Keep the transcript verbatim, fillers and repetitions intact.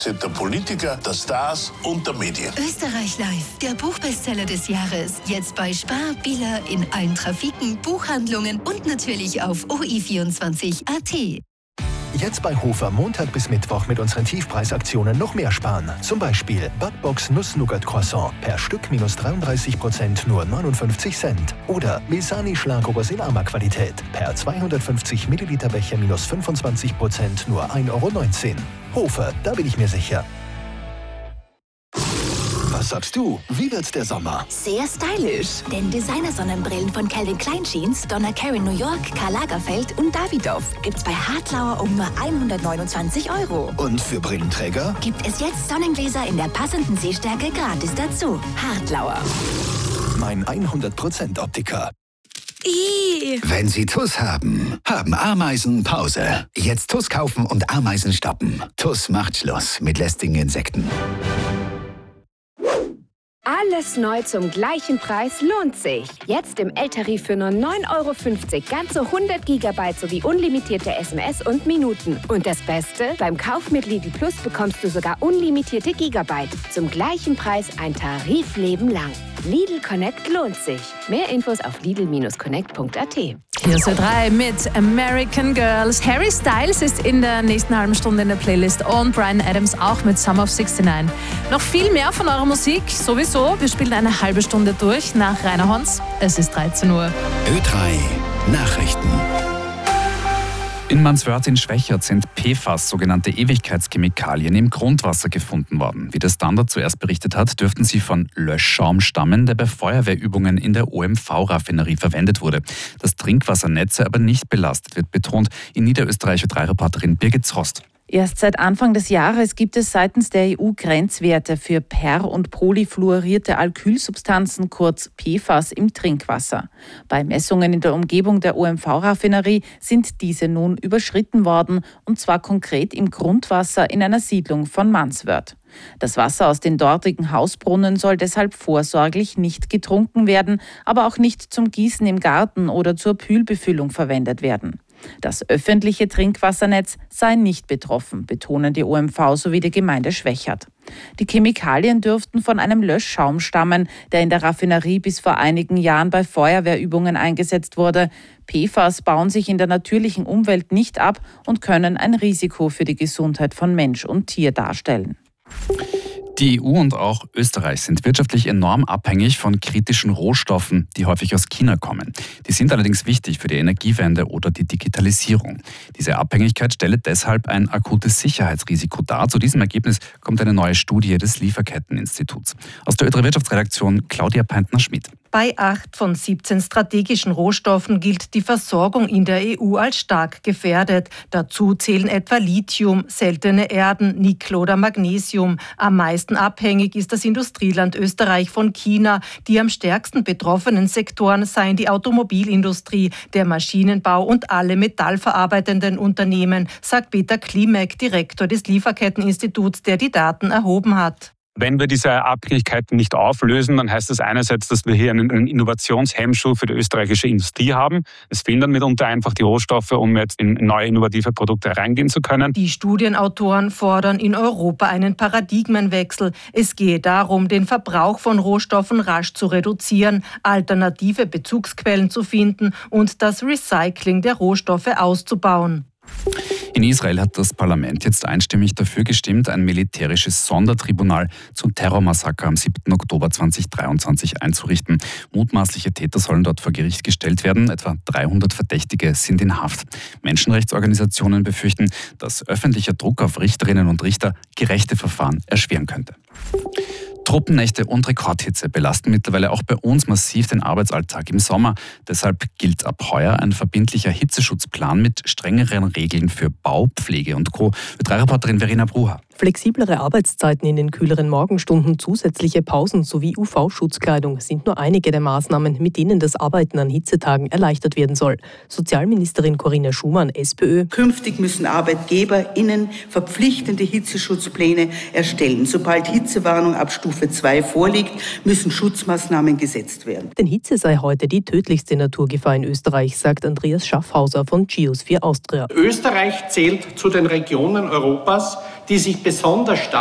sind der Politiker, der Stars und der Medien. Österreich Live, der Buchbestseller des Jahres. Jetzt bei Spar, Billa, in allen Trafiken, Buchhandlungen und natürlich auf o i vierundzwanzig punkt a t. Jetzt bei Hofer Montag bis Mittwoch mit unseren Tiefpreisaktionen noch mehr sparen. Zum Beispiel Backbox Nuss-Nougat-Croissant per Stück minus dreiunddreißig Prozent nur neunundfünfzig Cent. Oder Milsani Schlagobers in Ama-Qualität per zweihundertfünfzig Milliliter Becher minus fünfundzwanzig Prozent nur ein Euro neunzehn. Hofer, da bin ich mir sicher. Was sagst du? Wie wird's der Sommer? Sehr stylisch. Denn Designer-Sonnenbrillen von Calvin Klein Jeans, Donna Karan New York, Karl Lagerfeld und Davidoff gibt's bei Hartlauer um nur hundertneunundzwanzig Euro. Und für Brillenträger? Gibt es jetzt Sonnengläser in der passenden Sehstärke gratis dazu. Hartlauer. Mein hundert Prozent Optiker. Ih. Wenn Sie T U S haben, haben Ameisen Pause. Jetzt T U S kaufen und Ameisen stoppen. T U S macht Schluss mit lästigen Insekten. Alles neu zum gleichen Preis lohnt sich. Jetzt im L-Tarif für nur neun Euro fünfzig ganze hundert Gigabyte sowie unlimitierte S M S und Minuten. Und das Beste? Beim Kauf mit Lidl Plus bekommst du sogar unlimitierte Gigabyte. Zum gleichen Preis ein Tarifleben lang. Lidl Connect lohnt sich. Mehr Infos auf lidl connect punkt a t. Hier ist drei mit American Girls. Harry Styles ist in der nächsten halben Stunde in der Playlist und Bryan Adams auch mit Summer of sixty-nine. Noch viel mehr von eurer Musik sowieso. Wir spielen eine halbe Stunde durch nach Rainer Hons. Es ist dreizehn Uhr. Ö drei Nachrichten. In Manswörth in Schwächert sind P F A S, sogenannte Ewigkeitschemikalien, im Grundwasser gefunden worden. Wie der Standard zuerst berichtet hat, dürften sie von Löschschaum stammen, der bei Feuerwehrübungen in der O M V-Raffinerie verwendet wurde. Das Trinkwassernetz sei aber nicht belastet, wird betont. In Niederösterreich Ö drei Reporterin Birgit Zrost. Erst seit Anfang des Jahres gibt es seitens der E U Grenzwerte für per- und polyfluorierte Alkylsubstanzen, kurz P F A S, im Trinkwasser. Bei Messungen in der Umgebung der O M V-Raffinerie sind diese nun überschritten worden, und zwar konkret im Grundwasser in einer Siedlung von Manswörth. Das Wasser aus den dortigen Hausbrunnen soll deshalb vorsorglich nicht getrunken werden, aber auch nicht zum Gießen im Garten oder zur Kühlbefüllung verwendet werden. Das öffentliche Trinkwassernetz sei nicht betroffen, betonen die O M V sowie die Gemeinde Schwächert. Die Chemikalien dürften von einem Löschschaum stammen, der in der Raffinerie bis vor einigen Jahren bei Feuerwehrübungen eingesetzt wurde. P F A S bauen sich in der natürlichen Umwelt nicht ab und können ein Risiko für die Gesundheit von Mensch und Tier darstellen. Die E U und auch Österreich sind wirtschaftlich enorm abhängig von kritischen Rohstoffen, die häufig aus China kommen. Die sind allerdings wichtig für die Energiewende oder die Digitalisierung. Diese Abhängigkeit stelle deshalb ein akutes Sicherheitsrisiko dar. Zu diesem Ergebnis kommt eine neue Studie des Lieferketteninstituts. Aus der Ö drei Wirtschaftsredaktion Claudia Peintner-Schmidt. Bei acht von siebzehn strategischen Rohstoffen gilt die Versorgung in der E U als stark gefährdet. Dazu zählen etwa Lithium, seltene Erden, Nickel oder Magnesium. Am meisten abhängig ist das Industrieland Österreich von China. Die am stärksten betroffenen Sektoren seien die Automobilindustrie, der Maschinenbau und alle metallverarbeitenden Unternehmen, sagt Peter Klimek, Direktor des Lieferketteninstituts, der die Daten erhoben hat. Wenn wir diese Abhängigkeiten nicht auflösen, dann heißt das einerseits, dass wir hier einen Innovationshemmschuh für die österreichische Industrie haben. Es fehlen dann mitunter einfach die Rohstoffe, um jetzt in neue innovative Produkte reingehen zu können. Die Studienautoren fordern in Europa einen Paradigmenwechsel. Es gehe darum, den Verbrauch von Rohstoffen rasch zu reduzieren, alternative Bezugsquellen zu finden und das Recycling der Rohstoffe auszubauen. In Israel hat das Parlament jetzt einstimmig dafür gestimmt, ein militärisches Sondertribunal zum Terrormassaker am siebten Oktober zweitausenddreiundzwanzig einzurichten. Mutmaßliche Täter sollen dort vor Gericht gestellt werden. Etwa dreihundert Verdächtige sind in Haft. Menschenrechtsorganisationen befürchten, dass öffentlicher Druck auf Richterinnen und Richter gerechte Verfahren erschweren könnte. Tropennächte und Rekordhitze belasten mittlerweile auch bei uns massiv den Arbeitsalltag im Sommer. Deshalb gilt ab heuer ein verbindlicher Hitzeschutzplan mit strengeren Regeln für Bau, Pflege und Co. Ö drei Reporterin Verena Brucher. Flexiblere Arbeitszeiten in den kühleren Morgenstunden, zusätzliche Pausen sowie U V-Schutzkleidung sind nur einige der Maßnahmen, mit denen das Arbeiten an Hitzetagen erleichtert werden soll. Sozialministerin Corinna Schumann, SPÖ. Künftig müssen ArbeitgeberInnen verpflichtende Hitzeschutzpläne erstellen. Sobald Hitzewarnung ab Stufe zwei vorliegt, müssen Schutzmaßnahmen gesetzt werden. Denn Hitze sei heute die tödlichste Naturgefahr in Österreich, sagt Andreas Schaffhauser von Geosphere Austria. Österreich zählt zu den Regionen Europas, die sich besonders stark